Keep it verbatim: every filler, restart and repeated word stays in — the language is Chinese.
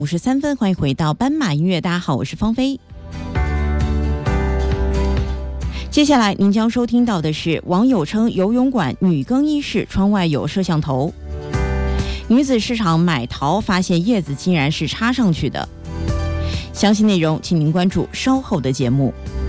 五十三分，欢迎回到斑马音乐。大家好，我是芳菲。接下来您将收听到的是网友称游泳馆女更衣室窗外有摄像头，女子市场买桃发现叶子竟然是插上去的。详细内容请您关注稍后的节目。